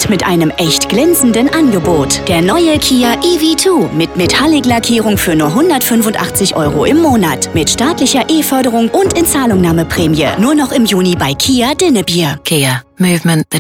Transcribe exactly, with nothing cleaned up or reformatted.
mit einem echt glänzenden Angebot. Der neue Kia E V zwei mit Metallic-Lackierung für nur hundertfünfundachtzig Euro im Monat. Mit staatlicher E-Förderung und Inzahlungnahmeprämie. Nur noch im Juni bei Kia Dinnebier. Kia. Movement that